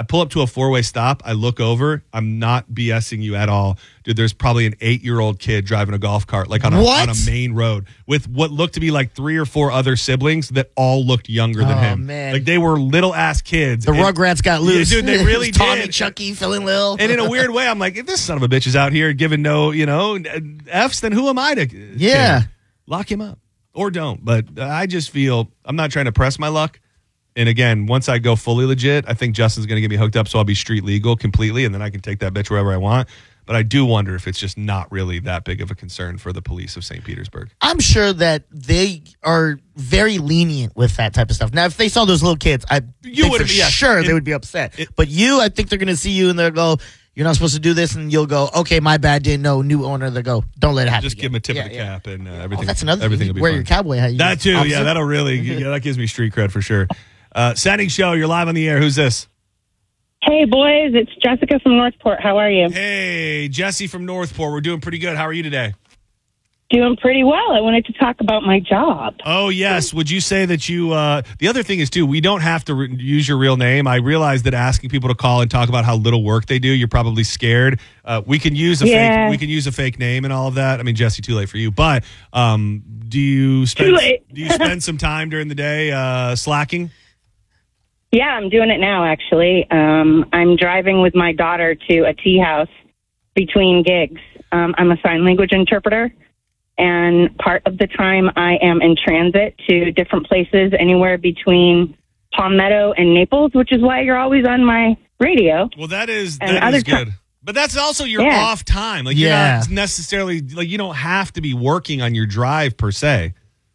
pull up to a four-way stop. I look over. I'm not BSing you at all. Dude, there's probably an 8-year-old kid driving a golf cart like on a main road with what looked to be like 3 or 4 other siblings that all looked younger than him. Man. Like they were little-ass kids. The Rugrats got loose. Yeah, dude, they really did. Tommy, Chucky, Phil, and Lil. And in a weird way, I'm like, if this son of a bitch is out here giving no, Fs, then who am I to lock him up? Or don't. But I just feel I'm not trying to press my luck. And again, once I go fully legit, I think Justin's going to get me hooked up so I'll be street legal completely, and then I can take that bitch wherever I want. But I do wonder if it's just not really that big of a concern for the police of St. Petersburg. I'm sure that they are very lenient with that type of stuff. Now, if they saw those little kids, they would be upset. But I think they're going to see you and they'll go, you're not supposed to do this, and you'll go, okay, my bad, didn't know, new owner. They go, don't let it happen. Just give them a tip of the cap and everything. That's another everything thing. will be Wear fine. your cowboy hat. That too, yeah, that'll really, that gives me street cred for sure. Setting show, you're live on the air. Who's this? Hey, boys, it's Jessica from Northport. How are you? Hey, Jesse from Northport. We're doing pretty good. How are you today? Doing pretty well. I wanted to talk about my job. Oh, yes. Would you say that you the other thing is, too, we don't have to use your real name. I realize that asking people to call and talk about how little work they do, you're probably scared. We can use a fake name and all of that. I mean, Jesse, too late for you. But do you spend some time during the day slacking? Yeah, I'm doing it now, actually. I'm driving with my daughter to a tea house between gigs. I'm a sign language interpreter, and part of the time I am in transit to different places, anywhere between Palmetto and Naples, which is why you're always on my radio. Well, that is good. But that's also your off time. Like, you're not necessarily, like, you don't have to be working on your drive, per se.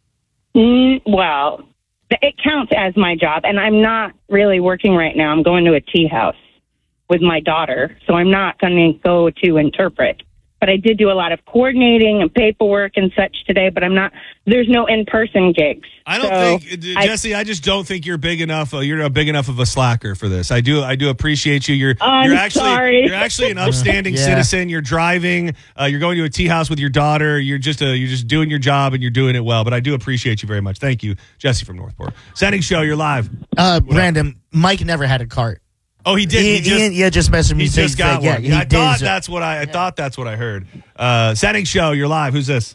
Well, it counts as my job, and I'm not really working right now. I'm going to a tea house with my daughter, so I'm not going to go to interpret. But I did do a lot of coordinating and paperwork and such today, but there's no in-person gigs. I don't think, Jesse, I just don't think you're big enough. You're big enough of a slacker for this. I do appreciate you. You're actually an upstanding citizen. You're driving. You're going to a tea house with your daughter. You're just doing your job and you're doing it well. But I do appreciate you very much. Thank you, Jesse from Northport. Setting show, you're live. Random. Mike never had a cart. Oh, he did. He just messaged me. He just got one. Yeah, I thought that's what I heard. Setting show, you're live. Who's this?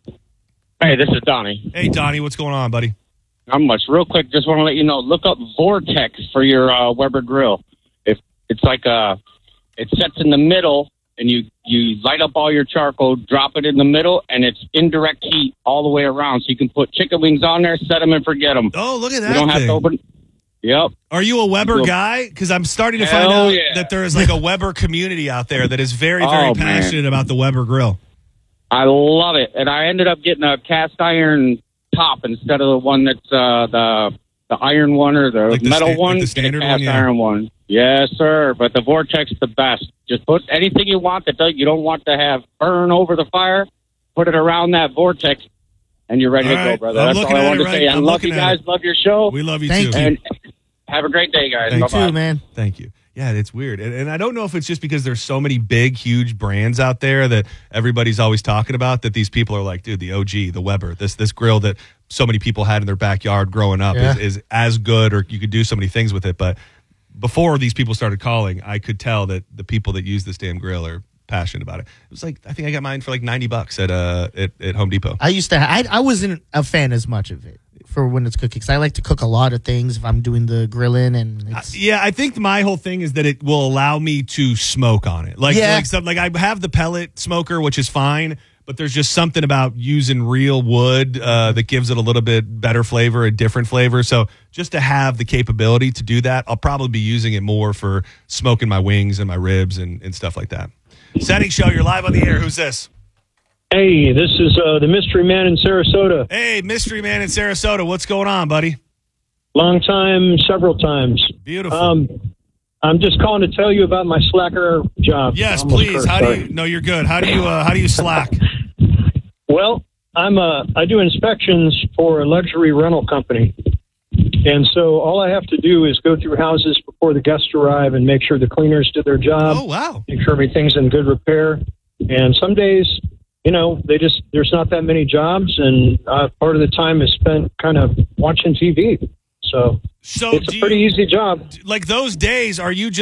Hey, this is Donnie. Hey, Donnie, what's going on, buddy? Not much. Real quick, just want to let you know, look up Vortex for your Weber grill. If it's like it sets in the middle, and you light up all your charcoal, drop it in the middle, and it's indirect heat all the way around. So you can put chicken wings on there, set them and forget them. Oh, look at that! You don't have to open. Yep. Are you a Weber guy? Because I'm starting to find out that there is like a Weber community out there that is very, very passionate about the Weber grill. I love it, and I ended up getting a cast iron top instead of the one that's the iron one or the metal one. Like the standard cast iron one. Yes, sir. But the Vortex is the best. Just put anything you want that you don't want to have burn over the fire. Put it around that Vortex, and you're ready to go, brother. That's all I wanted to say. I love you guys. Love your show. We love you too. And have a great day, guys. Thank you, man. Thank you. Yeah, it's weird. And I don't know if it's just because there's so many big, huge brands out there that everybody's always talking about that these people are like, dude, the OG, the Weber, this grill that so many people had in their backyard growing up is as good, or you could do so many things with it. But before these people started calling, I could tell that the people that use this damn grill are passionate about it. It was like, I think I got mine for like $90 at Home Depot. I used to. I wasn't a fan as much of it for when it's cooking, because I like to cook a lot of things if I'm doing the grilling, and I think my whole thing is that it will allow me to smoke on it. Like I have the pellet smoker, which is fine, but there's just something about using real wood that gives it a little bit better flavor, a different flavor. So just to have the capability to do that, I'll probably be using it more for smoking my wings and my ribs and stuff like that. Setting show, you're live on the air. Who's this? Hey, this is the Mystery Man in Sarasota. Hey, Mystery Man in Sarasota. What's going on, buddy? Long time, several times. Beautiful. I'm just calling to tell you about my slacker job. Yes, please. No, you're good. How do you slack? Well, I do inspections for a luxury rental company. And so all I have to do is go through houses before the guests arrive and make sure the cleaners did their job. Oh, wow. Make sure everything's in good repair. And some days, there's not that many jobs, and part of the time is spent kind of watching TV. So it's a pretty easy job. Like those days, are you just